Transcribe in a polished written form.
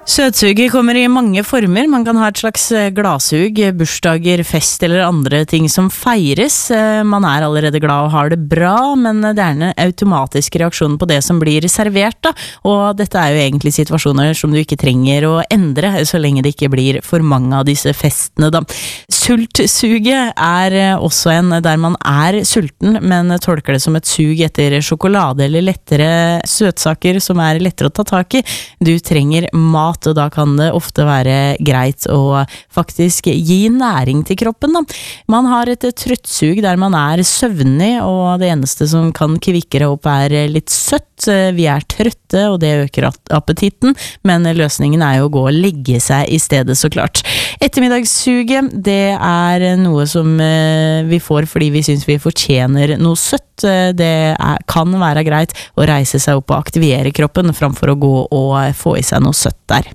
Søtsuget kommer i mange former. Man kan ha et slags gladsug, bursdager, fest eller andre ting som feires. Man allerede glad og har det bra, men det en automatisk reaksjon på det som blir servert da. Og dette jo egentlig situasjoner som du ikke trenger å endre, så lenge det ikke blir for mange av disse festene da. Sultsuget også en der man sulten, men tolker det som et sug etter sjokolade eller lettere søtsaker som lettere å ta tak i. Du trenger mat, og da kan det ofte være greit å faktisk gi næring til kroppen da. Man har et trøttsug der man søvnig, og det eneste som kan kvikke opp litt søtt. Vi trøtte, og det øker appetitten, men løsningen jo å gå og legge seg i stedet, så klart. Ettermiddagssuget, det noe som vi får fordi vi synes vi fortjener noe søtt. Det kan være greit å reise seg opp og aktivere kroppen framfor å gå og få i seg noe søtt der.